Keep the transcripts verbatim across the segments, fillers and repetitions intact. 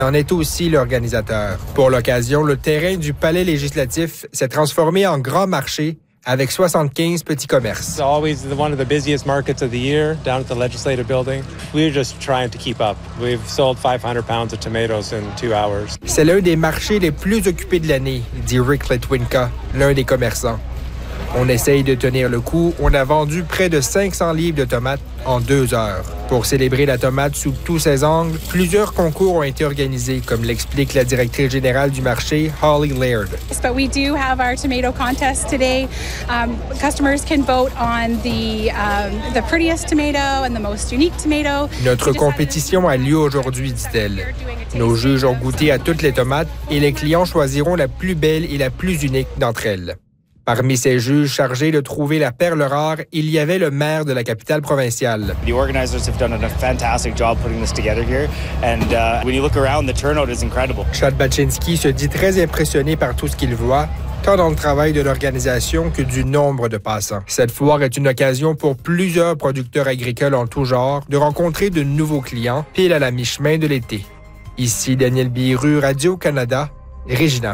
en est aussi l'organisateur. Pour l'occasion, le terrain du Palais législatif s'est transformé en grand marché avec soixante-quinze petits commerces. It's always one of the busiest markets of the year down at the legislative building. We're just trying to keep up. We've sold five hundred pounds of tomatoes in two hours. C'est l'un des marchés les plus occupés de l'année, dit Rick Litwinka, l'un des commerçants. On essaye de tenir le coup. On a vendu près de cinq cents livres de tomates en deux heures. Pour célébrer la tomate sous tous ses angles, plusieurs concours ont été organisés, comme l'explique la directrice générale du marché, Holly Laird. But we do have our tomato contest today. Um, customers can vote on the, um, the prettiest tomato and the most unique tomato. Notre compétition a lieu aujourd'hui, dit-elle. Nos juges ont goûté à toutes les tomates et les clients choisiront la plus belle et la plus unique d'entre elles. Parmi ces juges chargés de trouver la perle rare, il y avait le maire de la capitale provinciale. The organizers have done a fantastic job putting this together here, and uh, when you look around, the turnout is incredible. Chad Baczynski se dit très impressionné par tout ce qu'il voit, tant dans le travail de l'organisation que du nombre de passants. Cette foire est une occasion pour plusieurs producteurs agricoles en tout genre de rencontrer de nouveaux clients, pile à la mi-chemin de l'été. Ici Daniel Biru, Radio-Canada, Regina.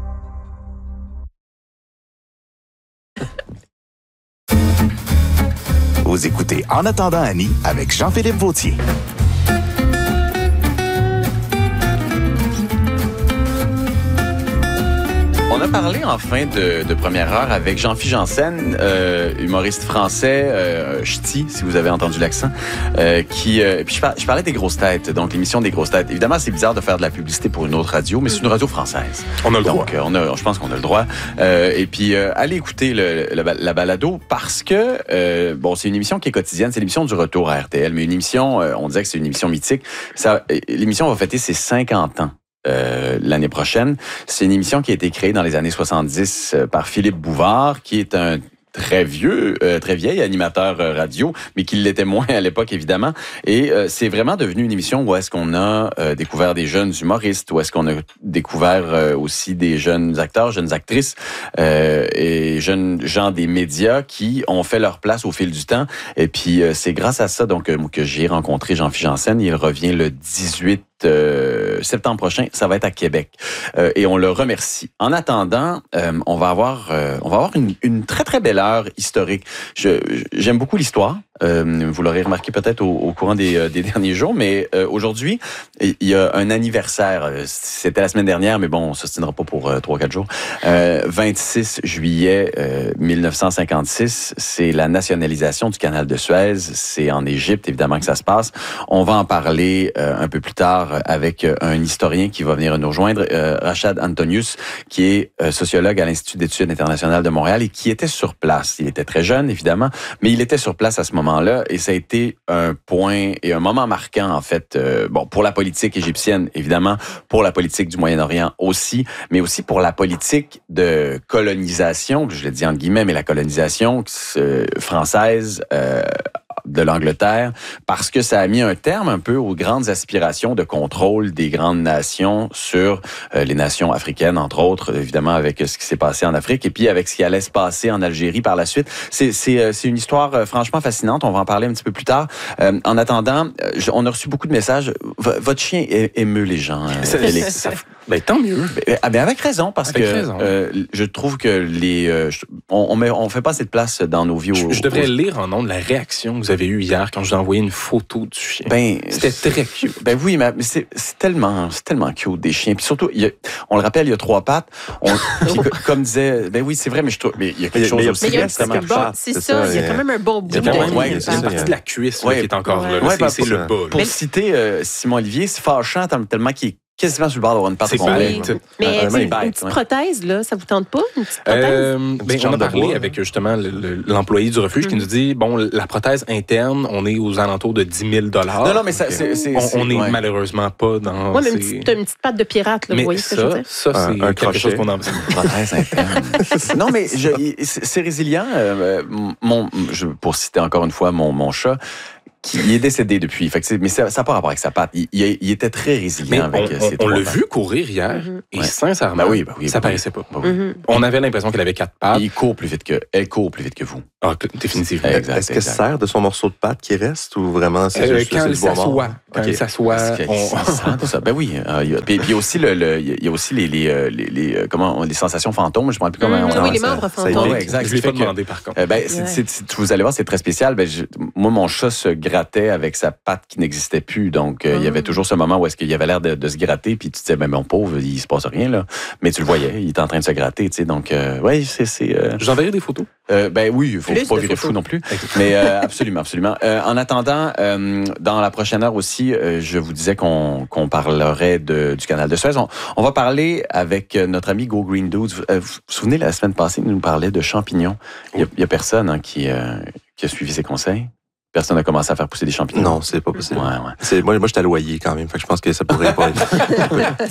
Vous écoutez En attendant Annie avec Jean-Philippe Vautier. On a parlé en fin de, de première heure avec Jean-Philippe Janssen, euh, humoriste français, euh, ch'ti, si vous avez entendu l'accent, euh, qui, euh, puis je, par, je parlais des grosses têtes, donc l'émission des grosses têtes. Évidemment, c'est bizarre de faire de la publicité pour une autre radio, mais c'est une radio française. On a le donc, droit. On a, je pense qu'on a le droit. Euh, et puis, euh, allez écouter le, le, la balado parce que, euh, bon, c'est une émission qui est quotidienne, c'est l'émission du retour à R T L, mais une émission, euh, on disait que c'est une émission mythique. Ça, l'émission va fêter ses cinquante ans. Euh, l'année prochaine. C'est une émission qui a été créée dans les années soixante-dix euh, par Philippe Bouvard, qui est un très vieux, euh, très vieil animateur euh, radio, mais qui l'était moins à l'époque, évidemment. Et euh, c'est vraiment devenu une émission où est-ce qu'on a euh, découvert des jeunes humoristes, où est-ce qu'on a découvert euh, aussi des jeunes acteurs, jeunes actrices euh, et jeunes gens des médias qui ont fait leur place au fil du temps. Et puis, euh, c'est grâce à ça donc euh, que j'ai rencontré Jean-Philippe Janssen. Il revient le dix-huit Euh, septembre prochain, ça va être à Québec. Euh, et on le remercie. En attendant, euh, on va avoir, euh, on va avoir une, une très, très belle heure historique. Je, j'aime beaucoup l'histoire. Euh, vous l'aurez remarqué peut-être au, au courant des, euh, des derniers jours, mais euh, aujourd'hui, il y a un anniversaire. C'était la semaine dernière, mais bon, on ne s'ostinera pas pour euh, trois quatre jours. Euh, vingt-six juillet euh, mille neuf cent cinquante-six, c'est la nationalisation du canal de Suez. C'est en Égypte, évidemment, que ça se passe. On va en parler euh, un peu plus tard avec un historien qui va venir nous rejoindre, euh, Rachad Antonius, qui est euh, sociologue à l'Institut d'études internationales de Montréal et qui était sur place. Il était très jeune, évidemment, mais il était sur place à ce moment-là et ça a été un point et un moment marquant, en fait, euh, bon, pour la politique égyptienne, évidemment, pour la politique du Moyen-Orient aussi, mais aussi pour la politique de colonisation, je le dis entre guillemets, mais la colonisation euh, française euh, de l'Angleterre, parce que ça a mis un terme un peu aux grandes aspirations de contrôle des grandes nations sur euh, les nations africaines, entre autres, évidemment, avec ce qui s'est passé en Afrique, et puis avec ce qui allait se passer en Algérie par la suite. C'est, c'est, c'est une histoire euh, franchement fascinante. On va en parler un petit peu plus tard. Euh, en attendant, je, on a reçu beaucoup de messages. V- votre chien émeut les gens, euh, Félix. Ça, ben, tant mieux. Ben, ah, ben avec raison, parce avec que raison. Euh, je trouve que les, euh, on, on, met, on fait pas assez de place dans nos vies. Je, au, je devrais au... lire en nom de la réaction que vous avez eue hier quand je vous ai envoyé une photo du chien. Ben, c'était très cute. Ben oui, mais c'est, c'est tellement, c'est tellement cute des chiens. Puis surtout, il y a, on le rappelle, il y a trois pattes. On, puis, comme disait, ben oui, c'est vrai, mais je trouve, mais il y a quelque chose aussi mais il y a extrêmement bon, c'est, c'est ça, il y a quand même un bon bout. Il y a, même, ouais, il y a une partie de la cuisse ouais, là, qui est encore ouais, là. ouais, c'est, c'est le bas. Pour mais citer euh, Simon Olivier, c'est fâchant tellement qu'il est quasiment sur le bord d'avoir une patte c'est complète. Oui. Mais euh, une, une petite prothèse, là, ça vous tente pas? Une petite prothèse? Euh, ben, on a parlé avec justement le, le, l'employé du refuge mm-hmm. qui nous dit, bon, la prothèse interne, on est aux alentours de dix mille dollars. Non, non, mais ça, c'est, c'est, on, c'est, on est ouais. malheureusement pas dans... Oui, mais ces... une, petite, une petite patte de pirate, là, mais vous voyez ça, ce que je veux dire? Ça, c'est un, un quelque crochet. chose qu'on a besoin. Prothèse interne. Non, mais je, c'est résilient. Euh, mon, je, pour citer encore une fois mon, mon chat, qui il est décédé depuis. Fait que c'est, mais ça n'a pas rapport avec sa patte. Il, il, il était très résilient mais avec on, ses on, trois on l'a pattes. vu courir hier, mm-hmm. et ouais. sincèrement, ben oui, ben oui, ça ben paraissait oui. pas. Ben oui. Mm-hmm. On avait l'impression qu'il avait quatre pattes. Il court plus vite que... Elle court plus vite que vous. Ah, définitivement. Exact, Est-ce que exact. ça sert de son morceau de pâte qui reste ou vraiment c'est euh, juste quand c'est il du bois s'assoit, mort? quand Okay. il s'assoit, on... sent de ça. Ben oui. Euh, il y a, puis il y a aussi le, le il y a aussi les les, les, les comment les sensations fantômes. Je ne me rappelle plus comment. Mmh, on oui, ça, les membres ça, fantômes. Ouais, exact. Je l'ai pas que, demandé par contre. Euh, ben, c'est, c'est, c'est, vous allez voir, c'est très spécial. Ben, je, moi, mon chat se grattait avec sa patte qui n'existait plus. Donc, euh, mmh. il y avait toujours ce moment où est-ce qu'il avait l'air de, de se gratter, puis tu te disais, ben mon pauvre, il se passe rien là. Mais tu le voyais, il était en train de se gratter, tu sais. Donc, euh, ouais, c'est. c'est euh... Je vous enverrai des photos. Euh, ben oui, il faut Plus pas de virer photos. fou non plus. Mais euh, absolument, absolument. Euh, en attendant, euh, dans la prochaine heure aussi, euh, je vous disais qu'on, qu'on parlerait de, du canal de Suez. On, on va parler avec notre ami Go Green Dudes. Vous euh, vous, vous souvenez, la semaine passée, il nous parlait de champignons. Il n'y a, a personne hein, qui, euh, qui a suivi ses conseils. Personne n'a commencé à faire pousser des champignons. Non, c'est pas possible. Ouais, ouais. C'est, moi, moi, j'étais à Loyer quand même. Fait que je pense que ça pourrait pas être. Ben,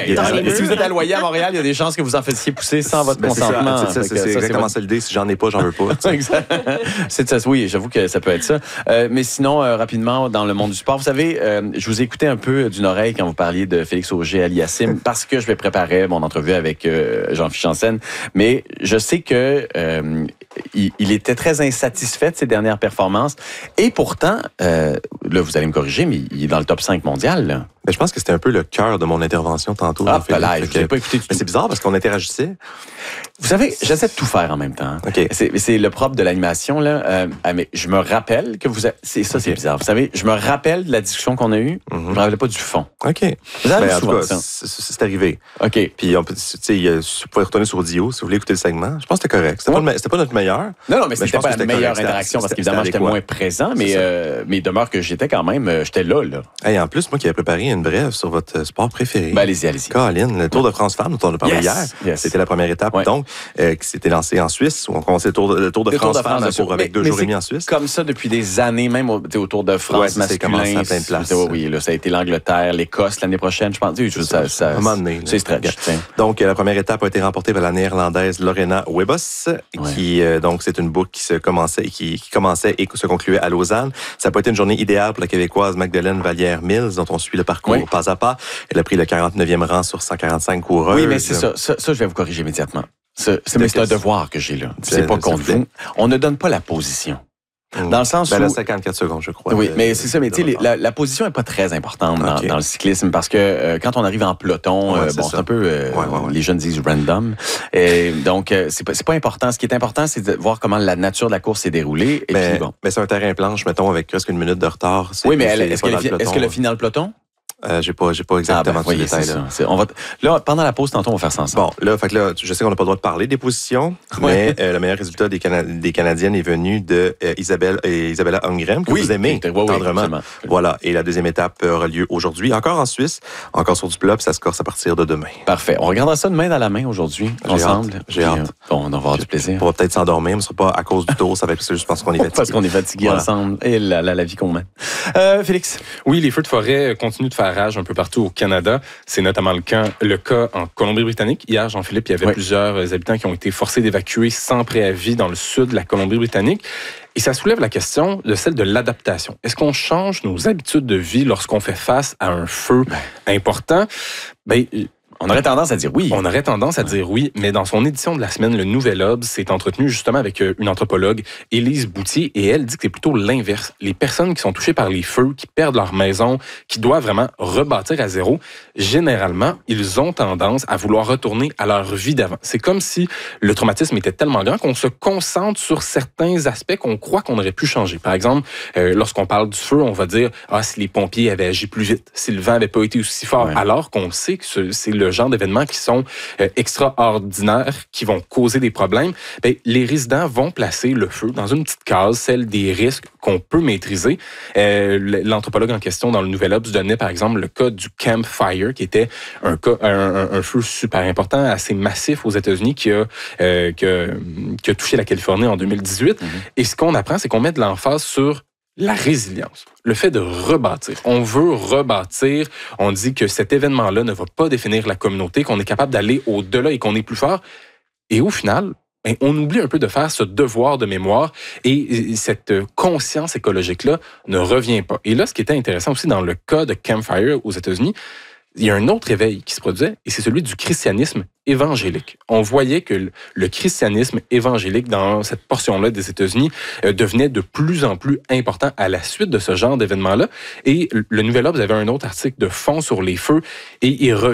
si vous êtes à Loyer à Montréal, il y a des chances que vous en fassiez pousser sans votre ben, consentement. C'est, ça, c'est, c'est, c'est exactement votre... ça l'idée. Si j'en ai pas, j'en veux pas. Exact. C'est ça. Oui, j'avoue que ça peut être ça. Euh, mais sinon, euh, rapidement, dans le monde du sport, vous savez, euh, je vous ai écouté un peu d'une oreille quand vous parliez de Félix Auger-Aliassime parce que je vais préparer mon entrevue avec euh, Jean-Philippe Janssen. Mais je sais que euh, il, il était très insatisfait de ses dernières performances. Et pourtant, euh, là, vous allez me corriger, mais il est dans le top cinq mondial, là. Mais je pense que c'était un peu le cœur de mon intervention tantôt. Ah, pas là, je n'ai pas écouté du tout. Mais c'est bizarre parce qu'on interagissait. Vous savez, j'essaie de tout faire en même temps. Okay. C'est, c'est le propre de l'animation, là. Euh, mais je me rappelle que vous... A... C'est, ça, okay. C'est bizarre. Vous savez, je me rappelle de la discussion qu'on a eue. Mm-hmm. Je me rappelle pas du fond. OK. Vous avez ben, souvent en tout cas, ça. C'est, c'est arrivé. OK. Puis, on peut, tu sais, vous pouvez retourner sur Dio si vous voulez écouter le segment. Je pense que c'était correct. C'était, ouais. pas, le, c'était pas notre meilleur. Non, non, mais, mais c'était pas la c'était meilleure correct. interaction parce c'était, qu'évidemment, c'était j'étais moins présent. Mais, euh, mais demeure que j'étais quand même... J'étais là, là. Hey, en plus, moi qui avais préparé une brève sur votre sport préféré. Ben, allez-y, allez-y. Colin, le Tour de France Femmes dont on a parlé yes, hier. Yes. C'était la première étape, ouais. donc, euh, qui s'était lancée en Suisse. On commençait le Tour de, le tour de le France Tour de France, Femmes pour, avec mais, deux mais jours et demi en Suisse. Comme ça depuis des années, même au, au Tour de France ouais, masculin. C'est commencé à plein de places. Oui, oui, là, ça a été l'Angleterre, l'Écosse l'année prochaine, je pense. Oui, je, ça, ça, ça, un moment donné. C'est stretch. Donc, la première étape a été remportée par la néerlandaise Lorena Wiebes, ouais. qui, euh, donc, c'est une boucle qui se commençait, qui, qui commençait et se concluait à Lausanne. Ça n'a pas été une journée idéale pour la Québécoise Magdalene Vallière-Mills, dont on suit le parcours oui. pas à pas. Elle a pris le quarante-neuvième rang sur cent quarante-cinq coureurs. Oui, mais c'est ça. Ça, ça je vais vous corriger immédiatement. Ça, c'est, mais c'est un devoir que j'ai là. C'est, c'est pas contre vous. On ne donne pas la position. Dans le sens ben, où... là, cinquante-quatre secondes, je crois. Oui, mais c'est ça. Mais tu sais, la, la position est pas très importante dans, okay. dans le cyclisme parce que euh, quand on arrive en peloton, ouais, euh, c'est bon, ça. c'est un peu... Euh, ouais, ouais, ouais. Les jeunes disent random. Et donc, euh, c'est, pas, c'est pas important. Ce qui est important, c'est de voir comment la nature de la course s'est déroulée. Et mais, puis, bon. mais c'est un terrain planche, mettons, avec presque une minute de retard. C'est, oui, mais elle, c'est, est-ce, qu'elle est, est-ce qu'elle a fini dans le peloton? Euh, j'ai pas, j'ai pas exactement ah ben, tout le détail. Là. C'est, on va, là, pendant la pause, tantôt, on va faire ça ensemble. Bon, là, fait que là, je sais qu'on n'a pas le droit de parler des positions, ouais. mais euh, le meilleur résultat des, Cana- des Canadiennes est venu de euh, Isabelle et Isabella Hungrem, que oui, vous aimez oui, oui, tendrement. Oui, voilà. Et la deuxième étape aura lieu aujourd'hui, encore en Suisse, encore sur du plat, puis ça se corse à partir de demain. Parfait. On regardera ça de main dans la main aujourd'hui, j'ai ensemble. Hâte. J'ai hâte. Euh, bon, on va avoir du plaisir. On va peut-être s'endormir, mais ce sera pas à cause du tour, ça va être juste parce qu'on est fatigué. Parce qu'on est fatigué voilà. ensemble. Et la, la, la vie qu'on mène. Euh, Félix. Oui, les feux de forêt continuent de faire rage un peu partout au Canada. C'est notamment le cas, le cas en Colombie-Britannique. Hier, Jean-Philippe, il y avait oui. plusieurs habitants qui ont été forcés d'évacuer sans préavis dans le sud de la Colombie-Britannique. Et ça soulève la question de celle de l'adaptation. Est-ce qu'on change nos habitudes de vie lorsqu'on fait face à un feu important? Ben, on aurait tendance à dire oui. On aurait tendance à ouais. dire oui, mais dans son édition de la semaine, le Nouvel Obs s'est entretenu justement avec une anthropologue, Élise Boutier, et elle dit que c'est plutôt l'inverse. Les personnes qui sont touchées par les feux, qui perdent leur maison, qui doivent vraiment rebâtir à zéro, généralement, ils ont tendance à vouloir retourner à leur vie d'avant. C'est comme si le traumatisme était tellement grand qu'on se concentre sur certains aspects qu'on croit qu'on aurait pu changer. Par exemple, euh, lorsqu'on parle du feu, on va dire « Ah, si les pompiers avaient agi plus vite, si le vent n'avait pas été aussi fort. Ouais. » Alors qu'on sait que ce, c'est le genre d'événements qui sont euh, extraordinaires, qui vont causer des problèmes, bien, les résidents vont placer le feu dans une petite case, celle des risques qu'on peut maîtriser. Euh, l'anthropologue en question dans le Nouvel Obs donnait par exemple le cas du Camp Fire, qui était un, cas, un, un, un feu super important, assez massif aux États-Unis, qui a, euh, qui a, qui a touché la Californie en deux mille dix-huit. Mm-hmm. Et ce qu'on apprend, c'est qu'on met de l'emphase sur la résilience, le fait de rebâtir. On veut rebâtir. On dit que cet événement-là ne va pas définir la communauté, qu'on est capable d'aller au-delà et qu'on est plus fort. Et au final, ben, on oublie un peu de faire ce devoir de mémoire et cette conscience écologique-là ne revient pas. Et là, ce qui était intéressant aussi dans le cas de Campfire aux États-Unis, il y a un autre éveil qui se produisait, et c'est celui du christianisme évangélique. On voyait que le christianisme évangélique dans cette portion-là des États-Unis euh, devenait de plus en plus important à la suite de ce genre d'événement-là. Et le Nouvel Obs avait un autre article de fond sur les feux, et il revient